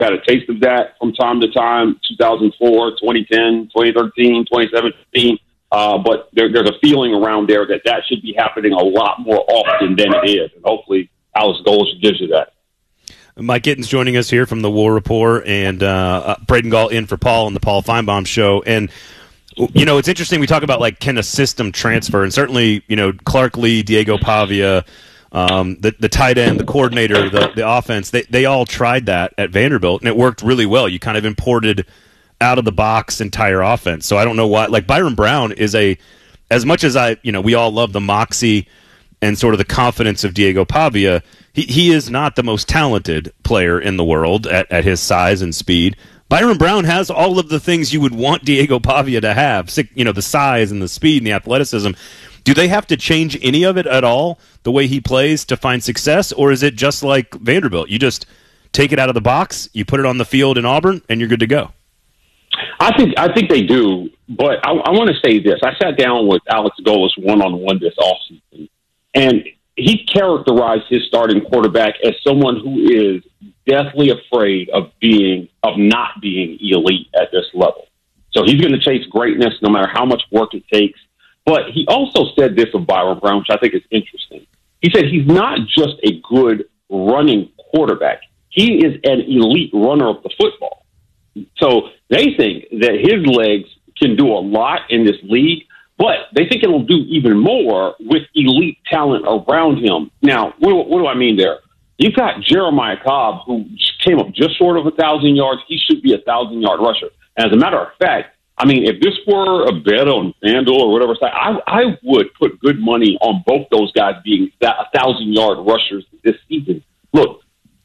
had a taste of that from time to time, 2004, 2010, 2013, 2017. But there's a feeling around there that should be happening a lot more often than it is. And hopefully Alex Golesh gives you that. Mike Gittins joining us here from the War Report, and Braden Gall in for Paul on the Paul Feinbaum Show. And, you know, it's interesting. We talk about, like, can a system transfer? And certainly, you know, Clark Lee, Diego Pavia, the tight end, the coordinator, the offense, they all tried that at Vanderbilt, and it worked really well. You kind of imported out-of-the-box entire offense. So I don't know why. Like, Byron Brown is as much as we all love the moxie and sort of the confidence of Diego Pavia, he is not the most talented player in the world at his size and speed. Byron Brown has all of the things you would want Diego Pavia to have, the size and the speed and the athleticism. Do they have to change any of it at all, the way he plays, to find success, or is it just like Vanderbilt? You just take it out of the box, you put it on the field in Auburn, and you're good to go? I think they do, but I want to say this. I sat down with Alex Golesh one-on-one this offseason, and he characterized his starting quarterback as someone who is deathly afraid of not being elite at this level. So he's going to chase greatness no matter how much work it takes. But he also said this of Byron Brown, which I think is interesting. He said he's not just a good running quarterback. He is an elite runner of the football. So they think that his legs can do a lot in this league, but they think it'll do even more with elite talent around him. Now, what do I mean there? You've got Jeremiah Cobb, who came up just short of 1,000 yards. He should be a 1,000-yard rusher. And as a matter of fact, I mean, if this were a bet on FanDuel or whatever, I would put good money on both those guys being 1,000-yard rushers this season. Look,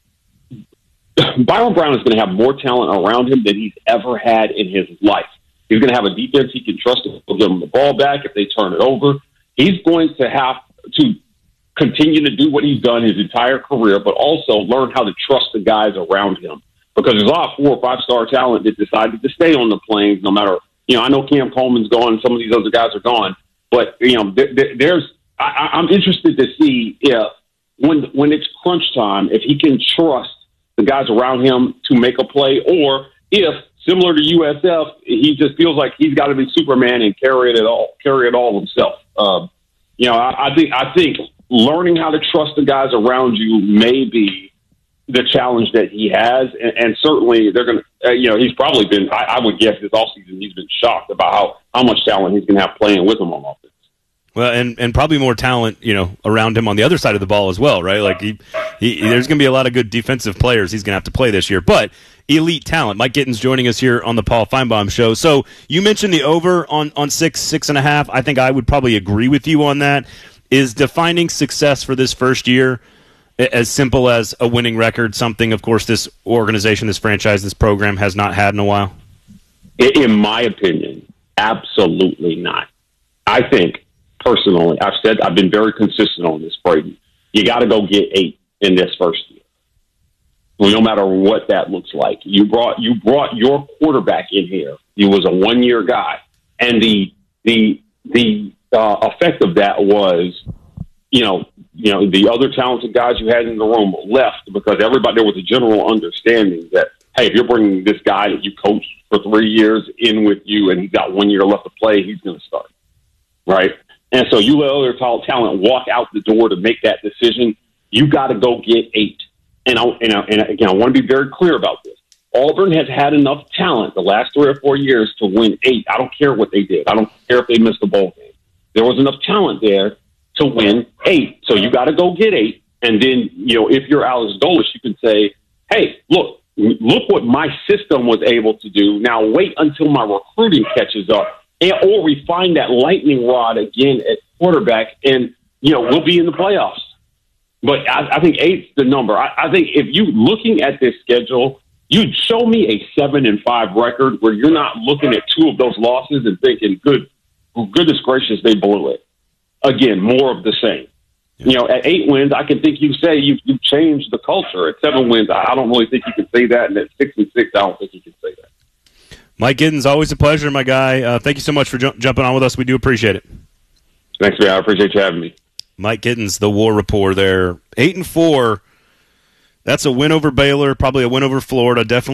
Byron Brown is going to have more talent around him than he's ever had in his life. He's going to have a defense he can trust to give him the ball back if they turn it over. He's going to have to continue to do what he's done his entire career, but also learn how to trust the guys around him. Because there's a lot of 4- or 5-star talent that decided to stay on the Plains no matter, I know Cam Coleman's gone, some of these other guys are gone, but, I'm interested to see if when it's crunch time, if he can trust the guys around him to make a play, or if, similar to USF, he just feels like he's got to be Superman and carry it all himself. I think learning how to trust the guys around you may be the challenge that he has, and certainly they're going to, he's probably been, I would guess this offseason, he's been shocked about how much talent he's going to have playing with him on offense. Well, and probably more talent, around him on the other side of the ball as well, right? Like there's going to be a lot of good defensive players he's going to have to play this year, but elite talent. Mike Gittins joining us here on the Paul Feinbaum Show. So you mentioned the over on 6.5. I think I would probably agree with you on that. Is defining success for this first year as simple as a winning record, something, of course, this organization, this franchise, this program has not had in a while? In my opinion, absolutely not. I think, personally, I've been very consistent on this, Braden. You got to go get 8 in this first year. Well, no matter what that looks like. You brought your quarterback in here. He was a 1-year guy. And the effect of that was, the other talented guys you had in the room left because there was a general understanding that, hey, if you're bringing this guy that you coached for 3 years in with you and he's got 1 year left to play, he's going to start, right? And so you let other talent walk out the door to make that decision. You got to go get 8. And again, I want to be very clear about this. Auburn has had enough talent the last 3 or 4 years to win 8. I don't care what they did. I don't care if they missed the bowl game. There was enough talent there to win 8. So you got to go get 8. And then, if you're Alex Golesh, you can say, hey, look what my system was able to do. Now wait until my recruiting catches up, or we find that lightning rod again at quarterback, and, we'll be in the playoffs. But I think 8's the number. I think if you looking at this schedule, you'd show me a 7-5 record where you're not looking at 2 of those losses and thinking, goodness gracious, they blew it. Again, more of the same. Yeah. At 8 wins, I can think you say you've changed the culture. At 7 wins, I don't really think you can say that. And at 6-6, I don't think you can say that. Mike Gittins, always a pleasure, my guy. Thank you so much for jumping on with us. We do appreciate it. Thanks, man. I appreciate you having me. Mike Gittins, the War Report there. 8-4 That's a win over Baylor, probably a win over Florida, definitely